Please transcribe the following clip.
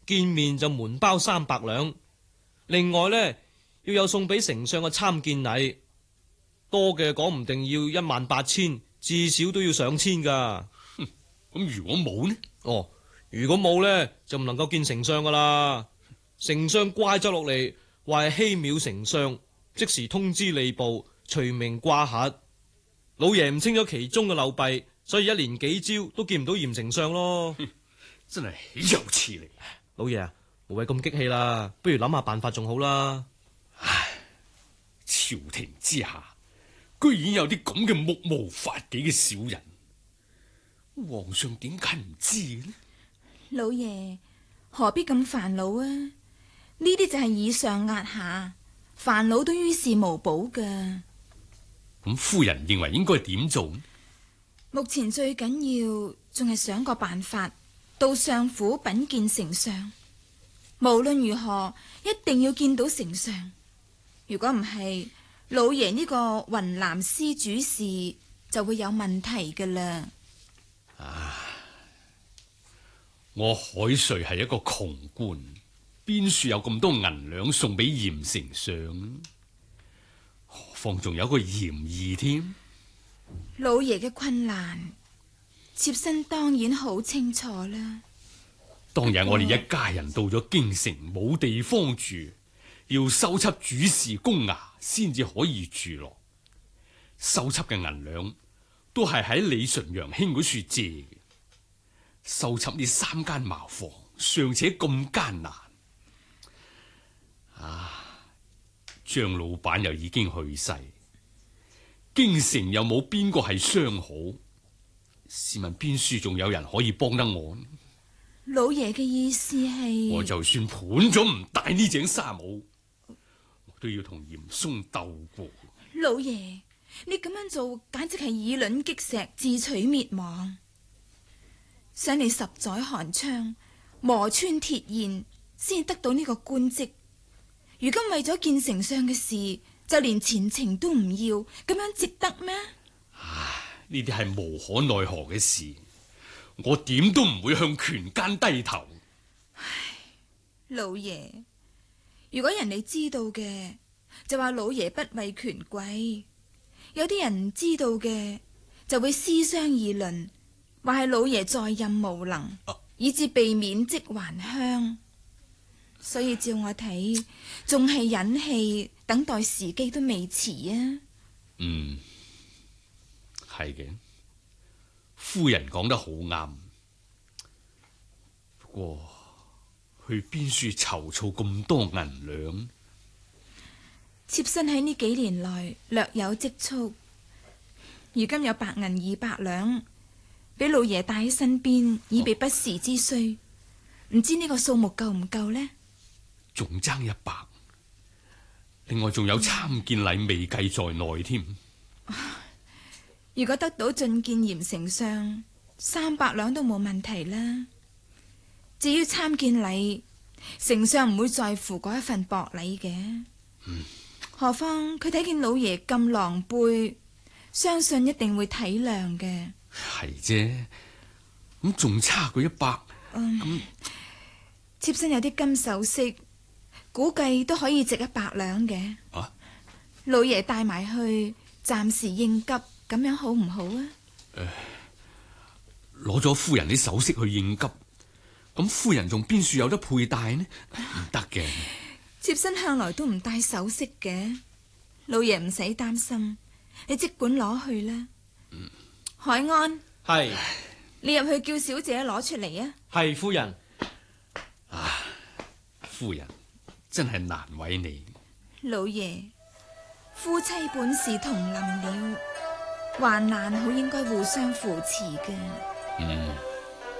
見面就門包300兩。另外呢，要有送俾丞相嘅參見禮，多嘅講唔定要18000，至少都要上千噶。 咁如果冇呢？ 哦，如果冇呢，就唔能夠見丞相噶啦。丞相乖咗落嚟，話係欺藐丞相，即時通知吏部，除名掛核。老爺唔清咗其中嘅漏弊，所以一連幾朝都見唔到嚴丞相咯。 真係豈有此理！ 老爺啊，無謂咁激氣啦，不如諗下辦法仲好啦。 唉，朝廷之下居然有啲咁嘅目無法紀嘅小人，皇上點解唔知呢？ 老爺何必咁煩惱啊？呢啲就係以上壓下，煩惱都於事無補噶。 咁夫人認為應該點做呢？ 目前最緊要仲係想個辦法，到相府稟見丞相。無論如何，一定要見到丞相。如果唔係，老爺呢個雲南司主事就會有問題噶啦。 我海瑞係一個窮官，邊處有咁多銀兩送俾嚴丞相？何況仲有個嚴義添。 老爺嘅困難，妾身當然好清楚啦。 當日我哋一家人到咗京城，冇地方住，要收葺主事公衙先至可以住落。收葺嘅銀兩都係喺李純陽兄嗰處借嘅。收葺呢3間茅房尚且咁艱難，張老闆又已經去世，京城又冇邊個係相好，試問邊處仲有人可以幫得我呢？ 老爺嘅意思係， 我就算盤咗唔戴呢頂紗帽，我都要同嚴嵩鬥過。 老爺，你咁樣做簡直係以卵擊石，自取滅亡。想你10載寒窗，磨穿鐵燕，先得到呢個官職。如今為咗見丞相嘅事，就連前程都唔要，咁樣值得咩？ 呢啲係無可奈何嘅事，我點都唔會向權奸低頭。 老爺，如果人哋知道嘅，就話老爺不為權貴；有啲人唔知道嘅，就會私相議論，話係老爺在任無能，以致被免職還鄉。所以照我睇，仲係忍氣，等待時機都未遲啊。 係嘅，夫人講得好啱。不過去邊處籌措咁多銀兩？ 妾身喺呢幾年來略有積蓄，如今有白銀200兩，俾老爺帶喺身邊，以備不時之需。唔知呢個數目夠唔夠呢？ 仲爭100，另外仲有參見禮未計在內添。 如果得到進見嚴丞相，300兩都冇問題啦。至於參見禮，丞相唔會在乎嗰一份薄禮嘅。何況佢睇見老爺咁狼狽，相信一定會體諒嘅。 係啫，咁仲差過100。 妾身有啲金首飾，估計都可以值100兩嘅。老爺帶埋去，暫時應急，咁樣好唔好啊？ 攞咗夫人啲首飾去應急，咁夫人仲邊處有得佩戴呢？唔得嘅。 妾身向來都唔戴首飾嘅，老爺唔使擔心，你即管攞去啦。海安， 係， 你入去叫小姐攞出嚟啊。 係夫人。 夫人真係難為你。 老爺，夫妻本是同林鳥，患難好應該互相扶持嘅。